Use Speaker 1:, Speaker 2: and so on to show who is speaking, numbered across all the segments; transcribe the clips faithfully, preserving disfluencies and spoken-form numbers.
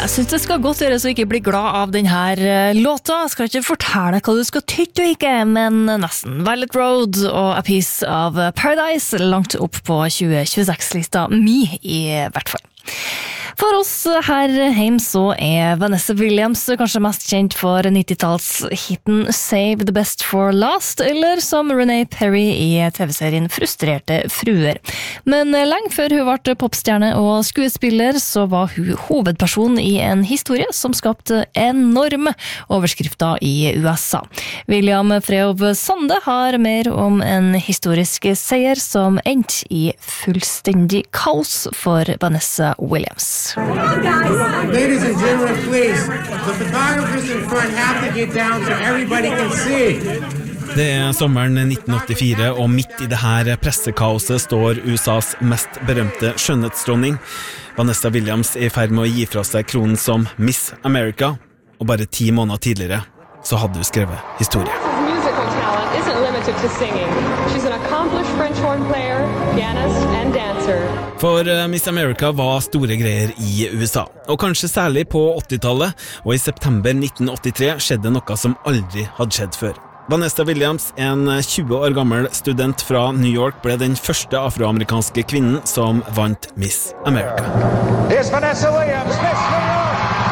Speaker 1: Jeg synes det skal godt gjøre så ikke bli glad av denne låta. Jeg skal ikke fortelle hva du skal tytte og ikke, men nesten. Violet Road og A Piece of Paradise langt opp på tjue tjueseks-lista mi i hvert fall. For oss her hjemme så er Vanessa Williams kanskje mest kjent for nittitallshitten Save the Best for Last, eller som Renee Perry i T V-serien Frustrerte fruer. Men lenge før hun ble popstjerne og skuespiller, så var hun hovedperson i en historie som skapte enorme overskrifter i U S A. William Freov Sande har mer om en historisk seier som endte i fullstendig kaos for Vanessa Williams.
Speaker 2: Come on, guys. Ladies and gentlemen, please. The photographers in front have to get down so everybody can see.
Speaker 3: Det er sommeren nitten åttifire, og midt i det her pressekaoset står U S A's mest berømte skjønnhetsdronning. Vanessa Williams er i ferd med å gi fra seg kronen som Miss America, og bare ti måneder tidligere så hadde hun skrevet historie.
Speaker 4: Musical talent isn't limited to singing. She's an accomplished French horn player, pianist and dancer.
Speaker 3: For Miss America var store greier i U S A, og kanskje særlig på åttitallet, og i september nitten åttitre skjedde noe som aldri hadde skjedd før. Vanessa Williams, en tjue år gammel student fra New York, ble den første afroamerikanske kvinnen som vant Miss America.
Speaker 5: Here's Vanessa Williams, Miss New York!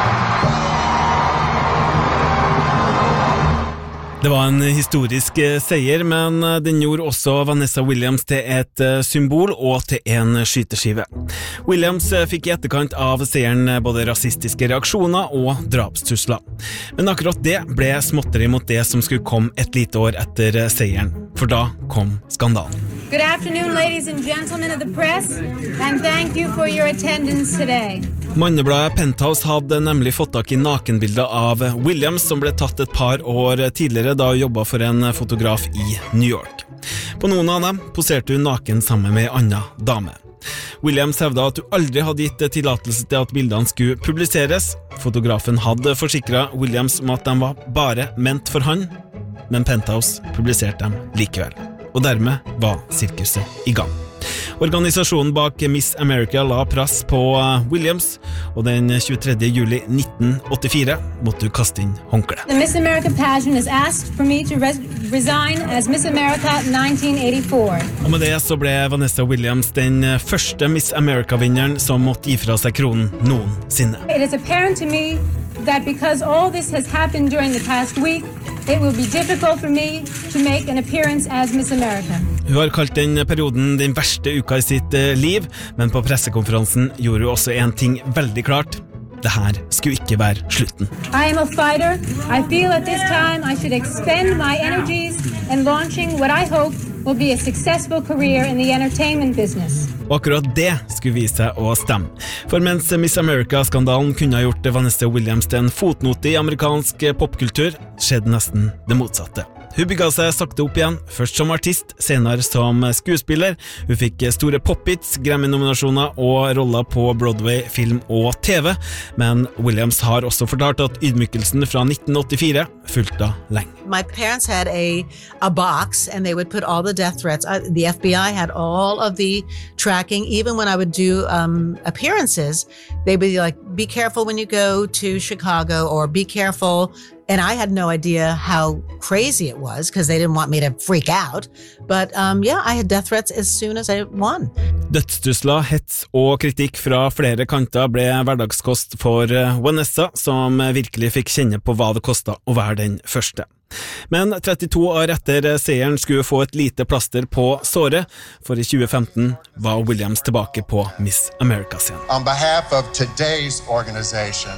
Speaker 3: Det var en historisk seier, men den gjorde også Vanessa Williams til et symbol og til en skyteskive. Williams fikk i etterkant av seieren både rasistiske reaksjoner og drapstrusler. Men akkurat det ble småtteri mot det som skulle komme et lite år etter seieren, for da kom skandalen.
Speaker 6: Good afternoon, ladies and gentlemen of the press, and thank you for your attendance today.
Speaker 3: Mannebladet Penthouse hadde nemlig fått tak i nakenbilder av Williams som ble tatt et par år tidligere da hun jobbet for en fotograf i New York. På noen av dem poserte hun naken sammen med en annen dame. Williams hevda at hun aldri hadde gitt tillatelse til at bildene skulle publiseres. Fotografen hadde forsikret Williams om at de var bare ment for han, men Penthouse publiserte dem likevel. Og dermed var sirkuset i gang. Organisasjonen bak Miss America la press på Williams, og den tjuetredje juli nitten åttifire måtte hun kaste inn håndkle.
Speaker 6: The Miss America pageant has asked for me to res resign as Miss America nineteen eighty-four.
Speaker 3: Og med det så ble Vanessa Williams den første Miss America-vinneren som måtte gi fra seg kronen noensinne.
Speaker 6: It is apparent to me that because all this has happened during the past week, it will be difficult for me to make an appearance as Miss America.
Speaker 3: Hun har kalt den perioden den verste uka i sitt liv, men på pressekonferansen gjorde hun også en ting veldig klart. Det her skulle ikke være slutten.
Speaker 6: I am a fighter. I feel at this time I should expend my energies in launching what I hope will be a successful career in the entertainment business.
Speaker 3: Og akkurat det skulle vise seg å stemme. For mens Miss America-skandalen kunne ha gjort Vanessa Williams til en fotnote i amerikansk popkultur, skjedde nesten det motsatte. Hun bygget seg sakte opp igjen, først som artist, senere som skuespiller. Hun fikk store pop-hits, Grammy-nominasjoner og roller på Broadway, film og T V. Men Williams har også fortalt at ydmykelsen fra nitten åttifire fulgte lenge.
Speaker 7: My parents had a, a box and they would put all the death threats. I, the F B I had all of the tracking. Even when I would do um, appearances, they would be like, be careful when you go to Chicago, or be careful. And I had no idea how crazy it was because they didn't want me to freak out. But um, yeah, I had death threats as soon as I won.
Speaker 3: Dødstrusler, hets og kritikk fra flere kanter ble hverdagskost for Vanessa, som virkelig fikk kjenne på hva det kostet å være den første. Men trettito år etter seieren skulle få et lite plaster på såret, for i tjue femten var Williams tilbake på Miss America-scenen.
Speaker 8: On behalf of today's organization,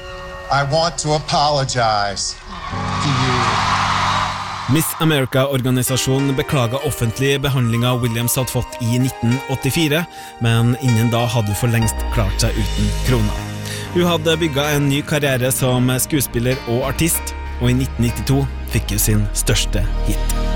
Speaker 8: I want to apologize to you.
Speaker 3: Miss America-organisasjonen beklaget offentlig behandlingen Williams hadde fått i nitten åttifire, men innen da hadde hun for lengst klart seg uten krona. Hun hadde bygget en ny karriere som skuespiller og artist, og i nitten nittito fikk hun sin største hit.